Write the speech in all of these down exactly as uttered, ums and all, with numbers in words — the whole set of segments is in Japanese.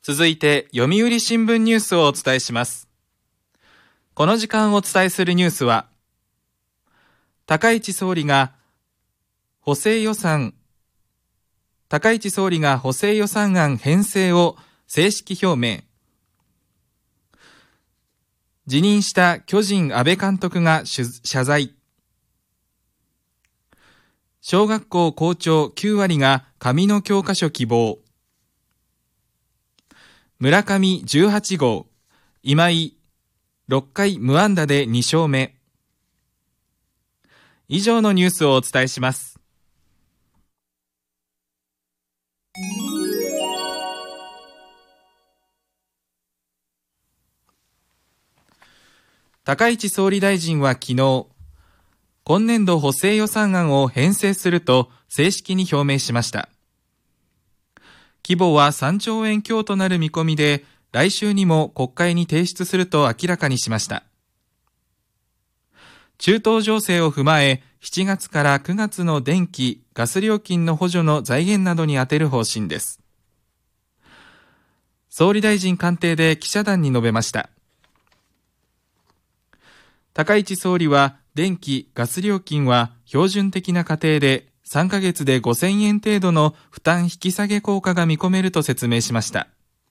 続いて読売新聞ニュースをお伝えします。この時間お伝えするニュースは、高市総理が補正予算高市総理が補正予算案編成を正式表明。辞任した巨人阿部監督が謝罪。小学校校長きゅうわりが紙の教科書希望。村上じゅうはちごう、今井ろっかい無安打でにしょうめ。以上のニュースをお伝えします。高市総理大臣は昨日、今年度補正予算案を編成すると正式に表明しました。規模はさんちょうえん強となる見込みで、来週にも国会に提出すると明らかにしました。中東情勢を踏まえ、しちがつからくがつの電気・ガス料金の補助の財源などに充てる方針です。総理大臣官邸で記者団に述べました。高市総理は、電気・ガス料金は標準的な家庭でさんかげつでごせんえん程度の負担引き下げ効果が見込めると説明しました。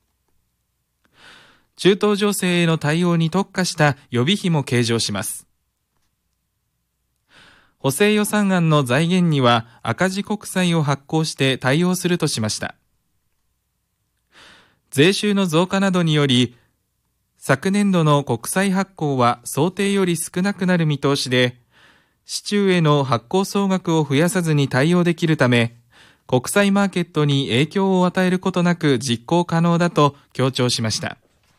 中東情勢への対応に特化した予備費も計上します。補正予算案の財源には赤字国債を発行して対応するとしました。税収の増加などにより、昨年度の国債発行は想定より少なくなる見通しで、市中への発行総額を増やさずに対応できるため、国債マーケットに影響を与えることなく実行可能だと強調しました。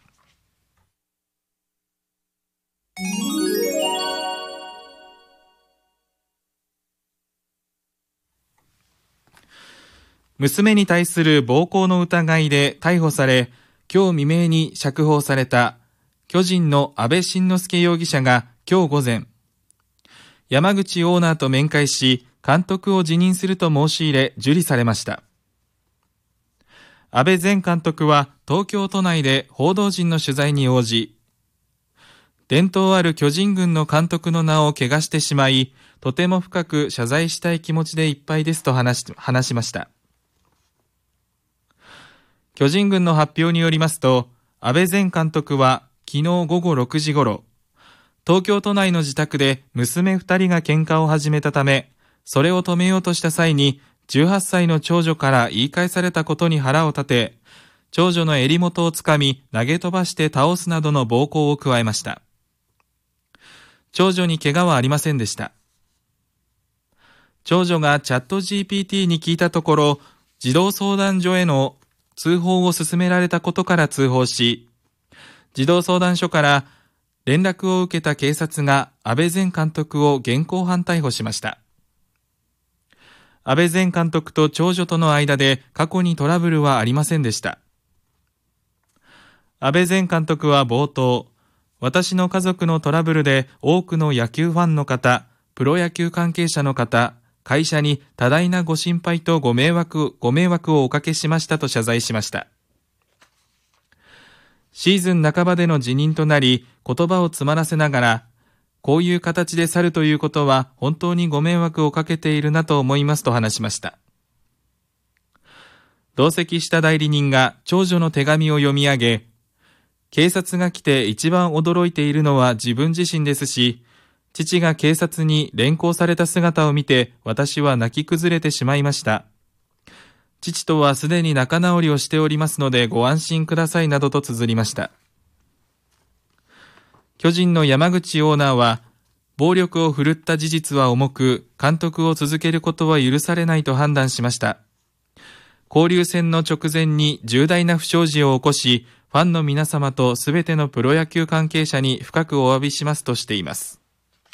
娘に対する暴行の疑いで逮捕され、今日未明に釈放された巨人の阿部慎之助容疑者が今日午前、山口オーナーと面会し、監督を辞任すると申し入れ受理されました。阿部前監督は東京都内で報道陣の取材に応じ、伝統ある巨人軍の監督の名を汚してしまい、とても深く謝罪したい気持ちでいっぱいですと話し、話しました。巨人軍の発表によりますと、阿部前監督は昨日午後ろくじごろ、東京都内の自宅で娘ふたりが喧嘩を始めたため、それを止めようとした際にじゅうはっさいの長女から言い返されたことに腹を立て、長女の襟元をつかみ投げ飛ばして倒すなどの暴行を加えました。長女に怪我はありませんでした。長女がチャット ジーピーティー に聞いたところ、児童相談所への通報を勧められたことから通報し、児童相談所から連絡を受けた警察が阿部前監督を現行犯逮捕しました。阿部前監督と長女との間で過去にトラブルはありませんでした。阿部前監督は冒頭、私の家族のトラブルで多くの野球ファンの方、プロ野球関係者の方、会社に多大なご心配とご迷惑、ご迷惑をおかけしましたと謝罪しました。シーズン半ばでの辞任となり、言葉を詰まらせながら、こういう形で去るということは本当にご迷惑をかけているなと思いますと話しました。同席した代理人が長女の手紙を読み上げ、警察が来て一番驚いているのは自分自身ですし、父が警察に連行された姿を見て私は泣き崩れてしまいました。父とはすでに仲直りをしておりますのでご安心くださいなどと綴りました。巨人の山口オーナーは、暴力を振るった事実は重く、監督を続けることは許されないと判断しました。交流戦の直前に重大な不祥事を起こし、ファンの皆様とすべてのプロ野球関係者に深くお詫びしますとしています。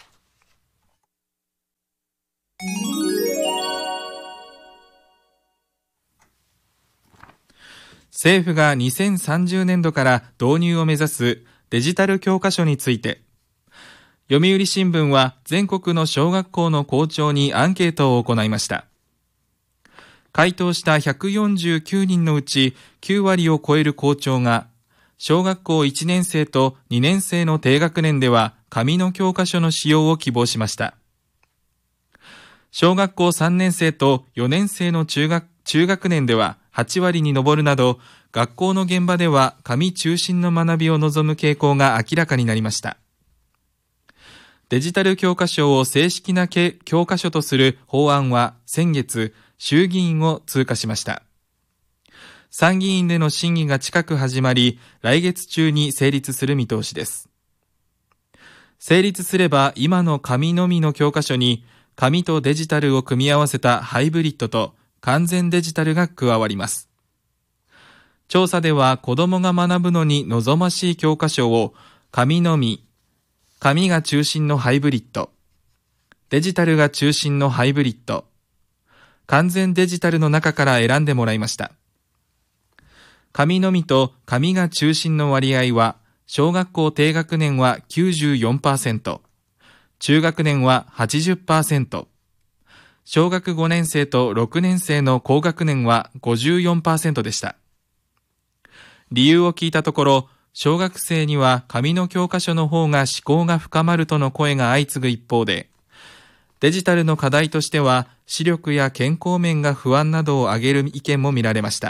政府がにせんさんじゅうねんどから導入を目指すデジタル教科書について、読売新聞は全国の小学校の校長にアンケートを行いました。 回答したひゃくよんじゅうきゅうにんのうちきゅうわりを超える校長が、小学校いちねん生とにねん生の低学年では紙の教科書の使用を希望しました。小学校さんねん生とよねん生の中学、中学年でははちわりに上るなど、学校の現場では紙中心の学びを望む傾向が明らかになりました。デジタル教科書を正式な教科書とする法案は先月、衆議院を通過しました。参議院での審議が近く始まり、来月中に成立する見通しです。成立すれば今の紙のみの教科書に紙とデジタルを組み合わせたハイブリッドと完全デジタルが加わります。調査では子どもが学ぶのに望ましい教科書を紙のみ、紙が中心のハイブリッド、デジタルが中心のハイブリッド、完全デジタルの中から選んでもらいました。紙のみと紙が中心の割合は、小学校低学年は きゅうじゅうよんパーセント、中学年は はちじゅっパーセント、小学ごねん生とろくねん生の高学年は ごじゅうよんパーセント でした。理由を聞いたところ、小学生には紙の教科書の方が思考が深まるとの声が相次ぐ一方で、デジタルの課題としては視力や健康面が不安などを挙げる意見も見られました。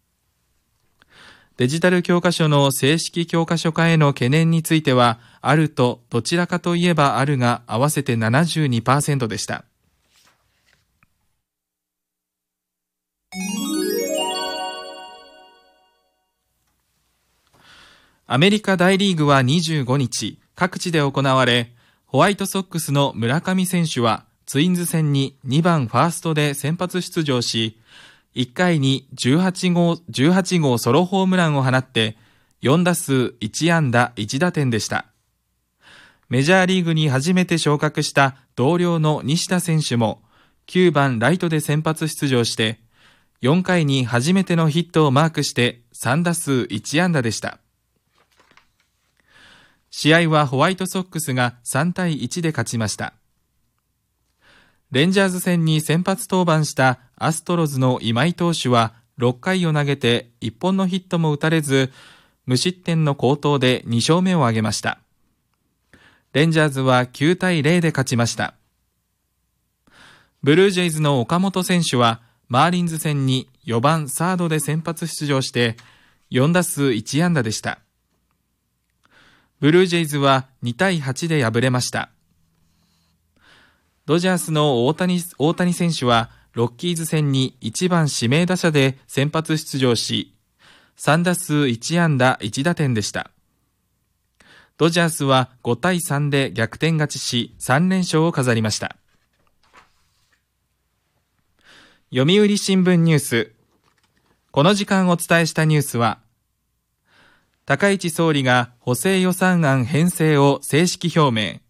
デジタル教科書の正式教科書化への懸念については、あるとどちらかといえばあるが合わせて ななじゅうにパーセント でした。アメリカ大リーグはにじゅうごにち、各地で行われ、ホワイトソックスの村上選手はツインズ戦ににばんファーストで先発出場し、いっかいにじゅうはちごう、じゅうはちごうソロホームランを放ってよんだすういちあんだいちだてんでした。メジャーリーグに初めて昇格した同僚の西田選手もきゅうばんライトで先発出場して、よんかいに初めてのヒットをマークしてさんだすういちあんだでした。試合はホワイトソックスがさんたいいちで勝ちました。レンジャーズ戦に先発登板したアストロズの今井投手はろっかいを投げていっぽんのヒットも打たれず、無失点の好投でにしょうめを挙げました。レンジャーズはきゅうたいゼロで勝ちました。ブルージェイズの岡本選手はマーリンズ戦によばんサードで先発出場してよんだすういちあんだでした。ブルージェイズはにたいはちで敗れました。ドジャースの大谷、大谷選手はロッキーズ戦にいちばん指名打者で先発出場し、さんだすういちあんだいちだてんでした。ドジャースはごたいさんで逆転勝ちしさんれんしょうを飾りました。読売新聞ニュース。この時間お伝えしたニュースは、高市総理が補正予算案編成を正式表明。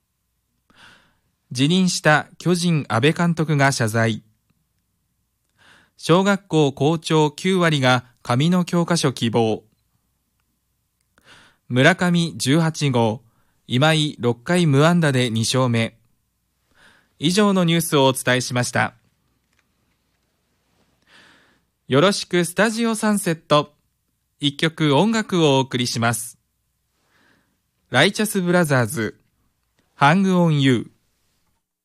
辞任した巨人安倍監督が謝罪。小学校校長きゅうわりが紙の教科書希望。村上じゅうはちごう、今井ろっかい無安打でにしょうめ。以上のニュースをお伝えしました。よろしくスタジオサンセット。一曲音楽をお送りします。ライチャスブラザーズ、Hang on You。